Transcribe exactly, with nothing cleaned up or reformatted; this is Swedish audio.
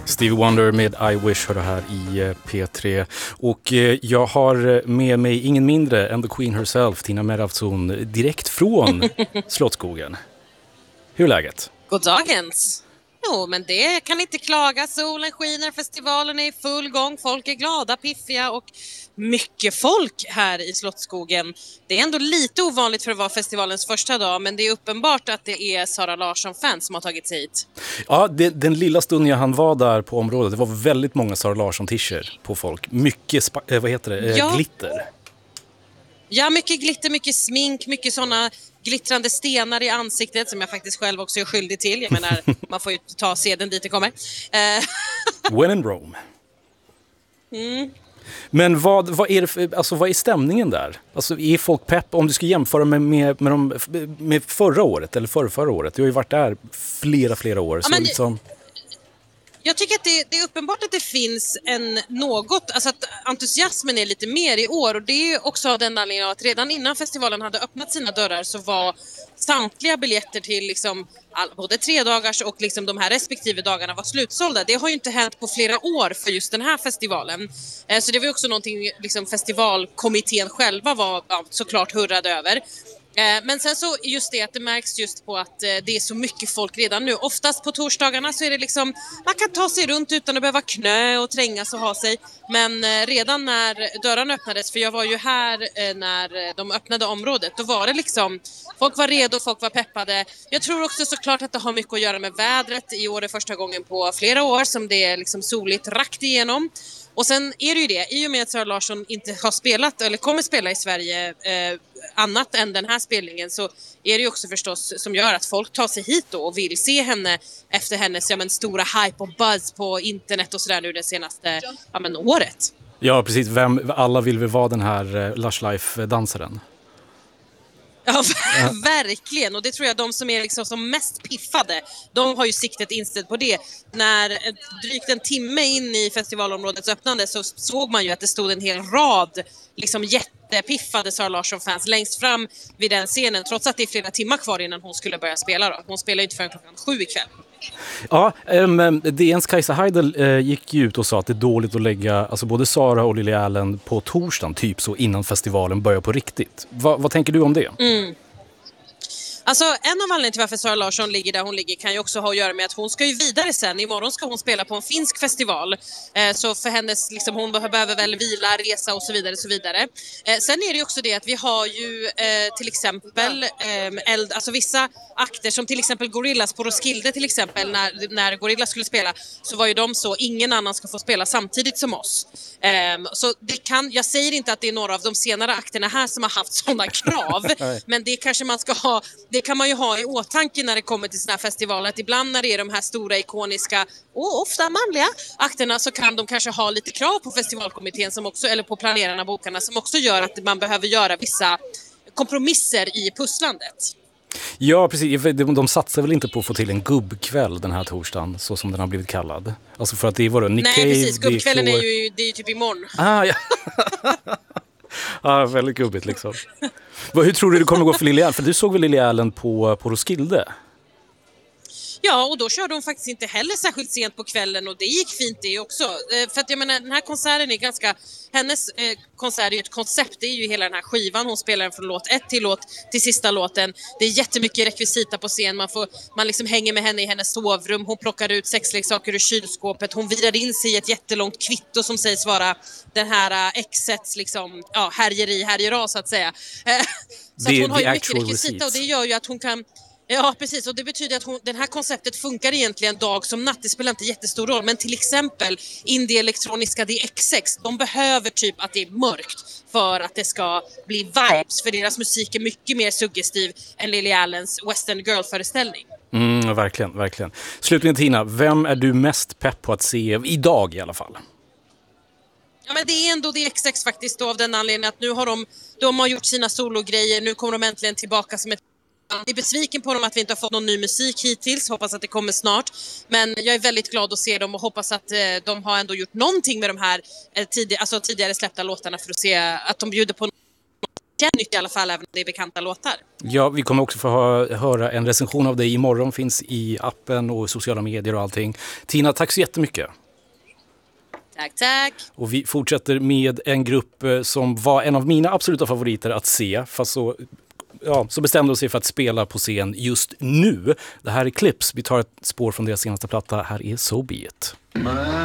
Stevie Wonder med I Wish hör du här i P tre. Och jag har med mig ingen mindre än the Queen herself, Tina Meravzon, direkt från Slottsskogen. Hur är läget? God dagens. Jo, men det kan inte klaga. Solen skiner, festivalen är i full gång. Folk är glada, piffiga och mycket folk här i Slottsskogen. Det är ändå lite ovanligt för att vara festivalens första dag, men det är uppenbart att det är Sara Larsson-fans som har tagit sig hit. Ja, det, den lilla stunden jag hann vara där på området, det var väldigt många Sara Larsson-t-shirts på folk. Mycket, spa- äh, vad heter det, äh, Ja. glitter. Ja, mycket glitter, mycket smink, mycket sådana glittrande stenar i ansiktet som jag faktiskt själv också är skyldig till. Jag menar, man får ju ta seden dit det kommer. Eh, When in Rome. mm. Men vad, vad, är det för, alltså, vad är stämningen där? Alltså, är folk pepp? Om du ska jämföra med, med, med, de, med förra året eller förra, förra året. Du har ju varit där flera, flera år. Ja, så men, liksom... Jag tycker att det, det är uppenbart att det finns en något, alltså att entusiasmen är lite mer i år, och det är också av den anledningen att redan innan festivalen hade öppnat sina dörrar så var samtliga biljetter till liksom all, både tre dagars och liksom de här respektive dagarna var slutsålda. Det har ju inte hänt på flera år för just den här festivalen. Eh, så det var också någonting liksom festivalkommittén själva var ja, såklart hurrade över. Men sen så just det att det märks just på att det är så mycket folk redan nu. Oftast på torsdagarna så är det liksom, man kan ta sig runt utan att behöva knö och trängas och ha sig. Men redan när dörrarna öppnades, för jag var ju här när de öppnade området, då var det liksom, folk var redo, folk var peppade. Jag tror också såklart att det har mycket att göra med vädret. I år är första gången på flera år som det är liksom soligt rakt igenom. Och sen är det ju det, i och med att Sara Larsson inte har spelat eller kommer spela i Sverige eh, annat än den här spelningen, så är det ju också förstås som gör att folk tar sig hit då och vill se henne efter hennes ja, men, stora hype och buzz på internet och sådär nu det senaste ja, men, året. Ja, precis. Vem, alla vill väl vara den här uh, Lush Life-dansaren. Ja, ja, verkligen. Och det tror jag de som är liksom som mest piffade, de har ju siktet inställt på det. När drygt en timme in i festivalområdets öppnande så såg man ju att det stod en hel rad liksom jättepiffade Sara Larsson-fans längst fram vid den scenen, trots att det är flera timmar kvar innan hon skulle börja spela då. Hon spelar ju inte förrän klockan sju ikväll. Ja, um, D N:s Kajsa Heidel uh, gick ju ut och sa att det är dåligt att lägga alltså både Sara och Lily Allen på torsdagen, typ så innan festivalen börjar på riktigt. Va, vad tänker du om det? Mm. Alltså en av anledningarna till varför Sara Larsson ligger där hon ligger kan ju också ha att göra med att hon ska ju vidare sen. Imorgon ska hon spela på en finsk festival. Eh, så för hennes, liksom, hon behöver väl vila, resa och så vidare. Så vidare. Eh, sen är det ju också det att vi har ju eh, till exempel eh, eld, alltså vissa akter som till exempel Gorillaz på Roskilde till exempel. När, när Gorillaz skulle spela så var ju de så, ingen annan ska få spela samtidigt som oss. Eh, så det kan, jag säger inte att det är några av de senare akterna här som har haft sådana krav. Men det kanske man ska ha... Det kan man ju ha i åtanke när det kommer till såna här festivaler, att ibland när det är de här stora ikoniska och ofta manliga akterna så kan de kanske ha lite krav på festivalkommittén som också, eller på planerarna, bokarna, som också gör att man behöver göra vissa kompromisser i pusslandet. Ja, precis. De, de satsar väl inte på att få till en gubbkväll den här torsdagen, så som den har blivit kallad. Alltså för att det var Nick Nej, Cave, precis. Gubbkvällen är, är ju, det är ju typ imorgon. Ah, ja. Ja, väldigt gubbigt liksom. Hur tror du det kommer gå för Lily Allen? För du såg väl Lily Allen på, på Roskilde? Ja, och då körde hon faktiskt inte heller särskilt sent på kvällen och det gick fint det också. Eh, för att jag menar, den här konserten är ganska... Hennes eh, konsert är ju ett koncept, det är ju hela den här skivan. Hon spelar den från låt ett till låt till sista låten. Det är jättemycket rekvisita på scen. Man, får, man liksom hänger med henne i hennes sovrum. Hon plockar ut sexleksaker ur kylskåpet. Hon virar in sig i ett jättelångt kvitto som sägs vara den här uh, exets liksom, ja, härjeri, härjera så att säga. Så det, att hon har ju mycket rekvisita rekvisita och det gör ju att hon kan... Ja, precis. Och det betyder att hon, den här konceptet funkar egentligen dag som natt. Det spelar inte jättestor roll. Men till exempel indie-elektroniska D X X, de behöver typ att det är mörkt för att det ska bli vibes. För deras musik är mycket mer suggestiv än Lily Allens Western Girl-föreställning. Mm, verkligen, verkligen. Slutligen Tina, vem är du mest pepp på att se idag i alla fall? Ja, men det är ändå D X X faktiskt då, av den anledningen att nu har de, de har gjort sina sologrejer. Nu kommer de äntligen tillbaka som ett... Jag är besviken på dem att vi inte har fått någon ny musik hittills. Hoppas att det kommer snart. Men jag är väldigt glad att se dem och hoppas att eh, de har ändå gjort någonting med de här eh, tidig- alltså tidigare släppta låtarna för att se att de bjuder på nytt i alla fall, även om det är bekanta låtar. Ja, vi kommer också få ha, höra en recension av dig imorgon, finns i appen och sociala medier och allting. Tina, tack så jättemycket. Tack, tack. Och vi fortsätter med en grupp som var en av mina absoluta favoriter att se, fast så, ja, så bestämde de sig för att spela på scen just nu. Det här är Clips, vi tar ett spår från deras senaste platta, här är So Be It.